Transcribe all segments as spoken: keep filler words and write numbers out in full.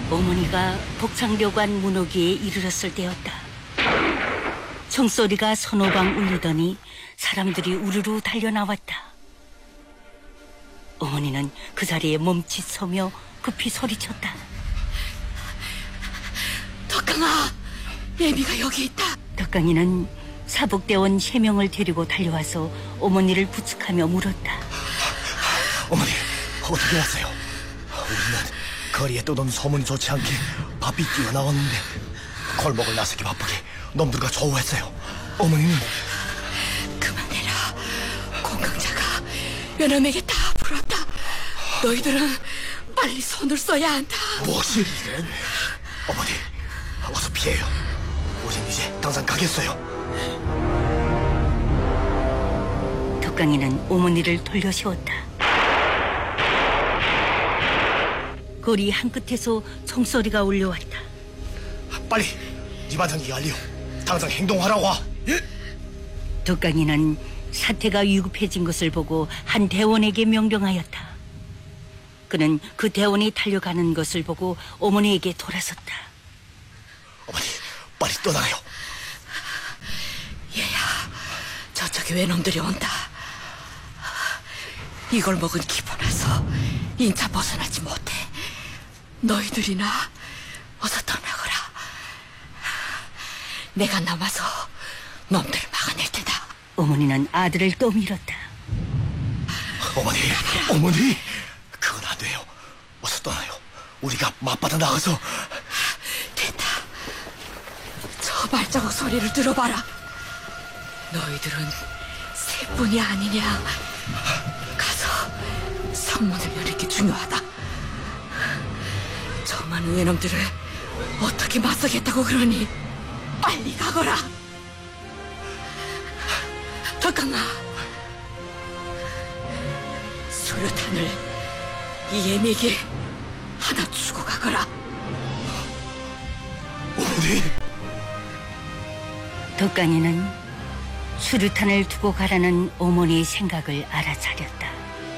어머니가 복창료관 문호기에 이르렀을 때였다. 총소리가 선호방 울리더니 사람들이 우르르 달려나왔다. 어머니는 그 자리에 멈칫 서며 급히 소리쳤다. 덕강아, 애미가 여기 있다. 덕강이는 사북대원 세 명을 데리고 달려와서 어머니를 부축하며 물었다. 어머니, 어떻게 왔어요? 우리는 거리에 떠도는 소문이 좋지 않게 바삐 뛰어나왔는데 골목을 나서기 바쁘게 놈들과 조우했어요. 어머니는 그만해라. 공강자가 외놈에게 다 풀었다. 너희들은 빨리 손을 써야 한다. 무엇이 이래? 어머니, 어서 피해요. 우린 이제 당장 가겠어요. 덕강이는 어머니를 돌려 세웠다. 거리 한끝에서 총소리가 울려왔다. 빨리 네 반장이 알려. 당장 행동하라고. 예? 덕강이는 사태가 위급해진 것을 보고 한 대원에게 명령하였다. 그는 그 대원이 달려가는 것을 보고 어머니에게 돌아섰다. 어머니, 빨리 떠나요. 얘야, 저쪽에 외놈들이 온다. 이걸 먹은 기분나서 인차 벗어나지 못해. 너희들이나 어서 떠나거라. 내가 남아서 놈들을 막아낼 테다. 어머니는 아들을 떠밀었다. 어머니, 어머니, 그건 안 돼요. 어서 떠나요. 우리가 맞받아 나가서. 됐다. 저 발자국 소리를 들어봐라. 너희들은 세뿐이 아니냐. 가서 성문을 여는 게 중요하다. 저 많은 외놈들을 어떻게 맞서겠다고 그러니 빨리 가거라. 덕강아, 수류탄을 이 애미에게 하나 주고 가거라. 어머니. 덕강이는 수류탄을 두고 가라는 어머니의 생각을 알아차렸다.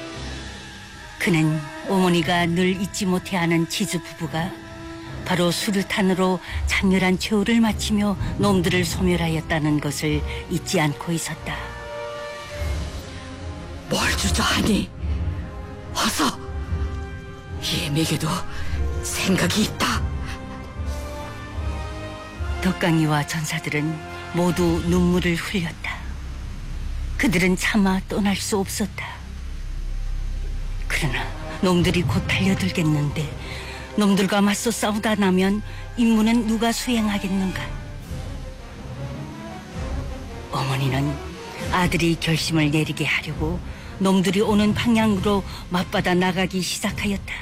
그는 어머니가 늘 잊지 못해하는 지주 부부가 바로 수류탄으로 장렬한 최후를 마치며 놈들을 소멸하였다는 것을 잊지 않고 있었다. 뭘 주저하니? 어서! 이 애미에게도 생각이 있다. 덕강이와 전사들은 모두 눈물을 흘렸다. 그들은 차마 떠날 수 없었다. 그러나 놈들이 곧 달려들겠는데 놈들과 맞서 싸우다 나면 임무는 누가 수행하겠는가? 어머니는 아들이 결심을 내리게 하려고 놈들이 오는 방향으로 맞받아 나가기 시작하였다.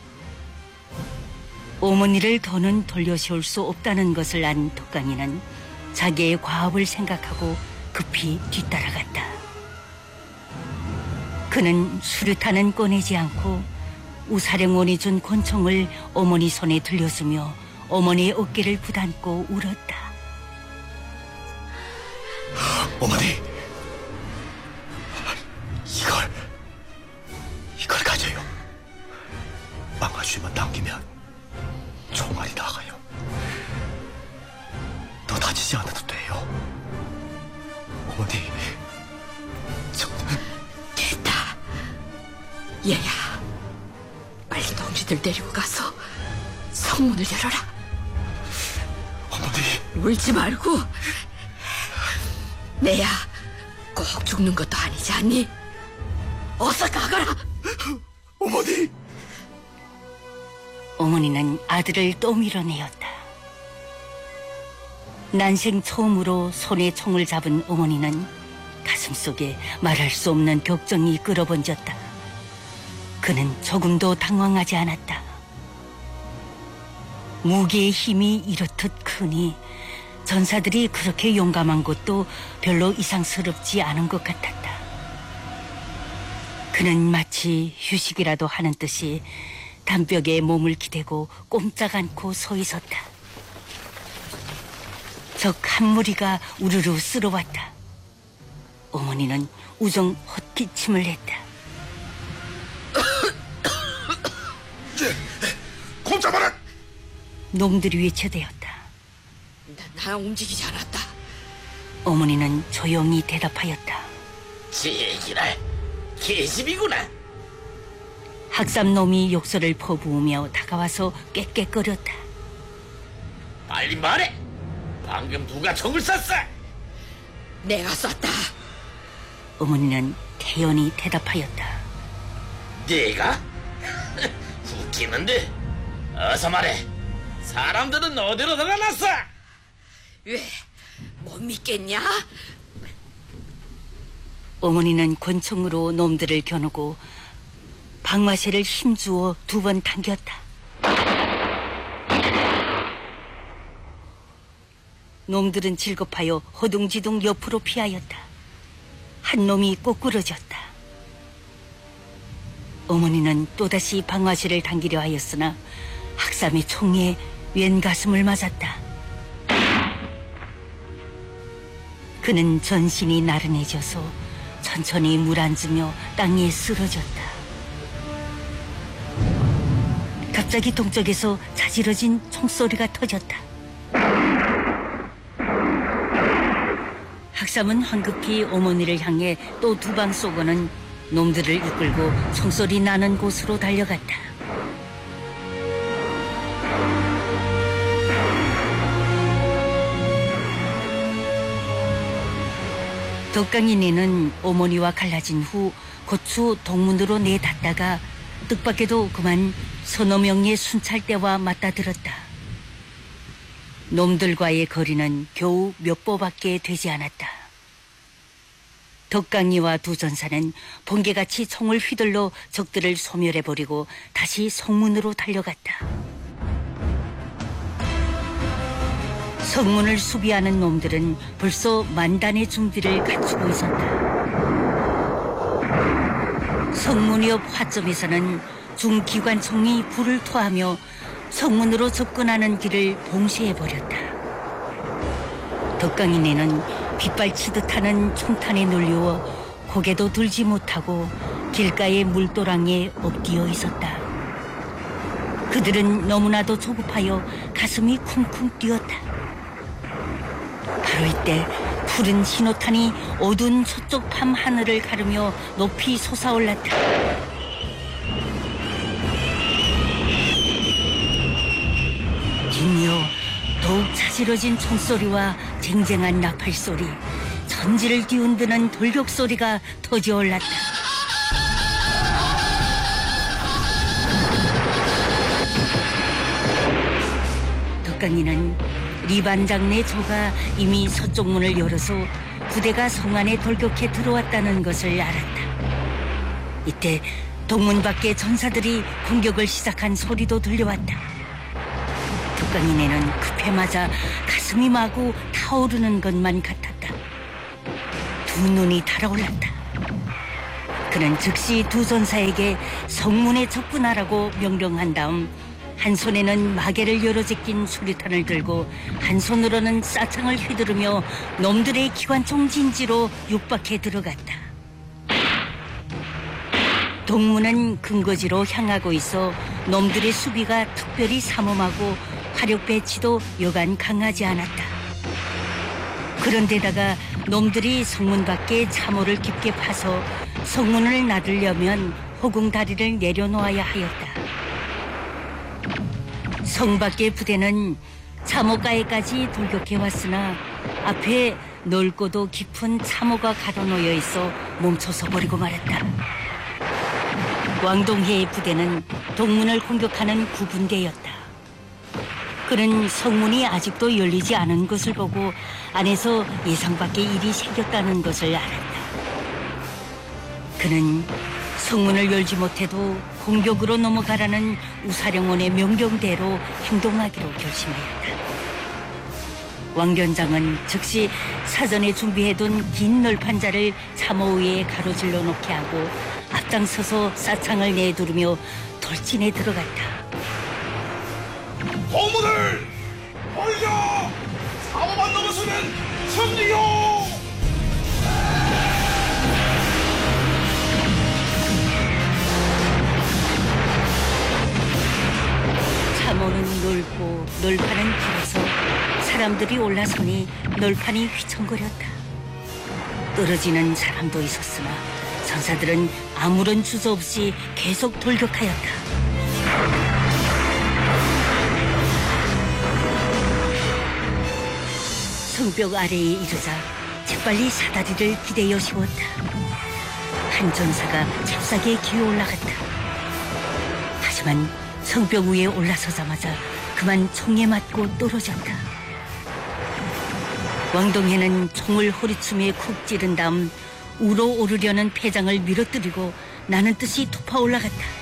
어머니를 더는 돌려세울 수 없다는 것을 안 덕강이는 자기의 과업을 생각하고 급히 뒤따라갔다. 그는 수류탄은 꺼내지 않고 우사령원이 준 권총을 어머니 손에 들려주며 어머니의 어깨를 부담고 울었다. 어머니, 이걸 이걸 가져요. 망가쥐만 당기면 총알이 나가요. 너 다치지 않아도 돼요. 어머니, 저는 됐다. 얘야, 빨리 놈지들 데리고 가서 성문을 열어라. 어머니. 울지 말고. 내야 꼭 죽는 것도 아니지 않니? 어서 가거라. 어머니. 어머니는 아들을 또 밀어내었다. 난생 처음으로 손에 총을 잡은 어머니는 가슴속에 말할 수 없는 격정이 끌어번졌다. 그는 조금도 당황하지 않았다. 무기의 힘이 이렇듯 크니 전사들이 그렇게 용감한 것도 별로 이상스럽지 않은 것 같았다. 그는 마치 휴식이라도 하는 듯이 담벽에 몸을 기대고 꼼짝 않고 서 있었다. 적 한 무리가 우르르 쓸어왔다. 어머니는 우정 헛기침을 했다. 곰 잡아라! 놈들이 외쳐대었다. 나, 나 움직이지 않았다. 어머니는 조용히 대답하였다. 제기랄, 계집이구나. 학삼놈이 욕설을 퍼부으며 다가와서 꽥꽥거렸다. 빨리 말해. 방금 누가 총을 쐈어? 내가 쐈다. 어머니는 태연히 대답하였다. 내가? 웃기는데. 어서 말해. 사람들은 어디로 들어갔어? 왜? 못 믿겠냐? 어머니는 권총으로 놈들을 겨누고 방마쇠를 힘주어 두 번 당겼다. 놈들은 질겁하여 허둥지둥 옆으로 피하였다. 한 놈이 꼬꾸러졌다. 어머니는 또다시 방마쇠를 당기려 하였으나 학삼의 총에 왼 가슴을 맞았다. 그는 전신이 나른해져서 천천히 물안으며 땅에 쓰러졌다. 갑자기 동쪽에서 자지러진 총소리가 터졌다. 학삼은 황급히 어머니를 향해 또 두 방 쏘고는 놈들을 이끌고 총소리 나는 곳으로 달려갔다. 덕강이네는 어머니와 갈라진 후 고추 동문으로 내닫다가 뜻밖에도 그만 서너 명의 순찰대와 맞다들었다. 놈들과의 거리는 겨우 몇 보밖에 되지 않았다. 덕강이와 두 전사는 번개같이 총을 휘둘러 적들을 소멸해버리고 다시 성문으로 달려갔다. 성문을 수비하는 놈들은 벌써 만단의 준비를 갖추고 있었다. 성문 옆 화점에서는 중기관총이 불을 토하며 성문으로 접근하는 길을 봉쇄해버렸다. 덕강이네는 빗발치듯 하는 총탄에 눌려 고개도 들지 못하고 길가의 물도랑에 엎드려 있었다. 그들은 너무나도 조급하여 가슴이 쿵쿵 뛰었다. 바로 이때 푸른 신호탄이 어두운 서쪽 밤 하늘을 가르며 높이 솟아올랐다. 뒷이어 더욱 차지러진 총소리와 쟁쟁한 나팔소리, 천지를 뒤흔드는 돌격소리가 터져올랐다. 덕강이는 리반장 내 조가 이미 서쪽 문을 열어서 부대가 성 안에 돌격해 들어왔다는 것을 알았다. 이때 동문 밖에 전사들이 공격을 시작한 소리도 들려왔다. 덕강이네는 급해 맞아 가슴이 마구 타오르는 것만 같았다. 두 눈이 달아올랐다. 그는 즉시 두 전사에게 성문에 접근하라고 명령한 다음 한 손에는 마개를 열어 제낀 수류탄을 들고 한 손으로는 싸창을 휘두르며 놈들의 기관총 진지로 육박해 들어갔다. 동문은 근거지로 향하고 있어 놈들의 수비가 특별히 삼엄하고 화력 배치도 여간 강하지 않았다. 그런데다가 놈들이 성문 밖에 참호를 깊게 파서 성문을 나들려면 호궁다리를 내려놓아야 하였다. 성 밖의 부대는 참호가에까지 돌격해왔으나 앞에 넓고도 깊은 참호가 가로놓여 있어 멈춰서 버리고 말았다. 왕동해의 부대는 동문을 공격하는 구분대였다. 그는 성문이 아직도 열리지 않은 것을 보고 안에서 예상 밖의 일이 생겼다는 것을 알았다. 그는 성문을 열지 못해도 공격으로 넘어가라는 우사령원의 명령대로 행동하기로 결심하였다. 왕련장은 즉시 사전에 준비해둔 긴 널판자를 참호 위에 가로질러 놓게 하고 앞장서서 싸창을 내두르며 돌진에 들어갔다. 동문을 벌려! 사고만 넘어서면 승리요! 나무는 넓고 널판은 길어서 사람들이 올라서니 널판이 휘청거렸다. 떨어지는 사람도 있었으나 전사들은 아무런 주저 없이 계속 돌격하였다. 성벽 아래에 이르자 재빨리 사다리를 기대어 세웠다. 한 전사가 잽싸게 기어 올라갔다. 하지만 성벽 위에 올라서자마자 그만 총에 맞고 떨어졌다. 왕동해는 총을 허리춤에 쿡 찌른 다음 우러 오르려는 패장을 밀어뜨리고 나는 듯이 토파 올라갔다.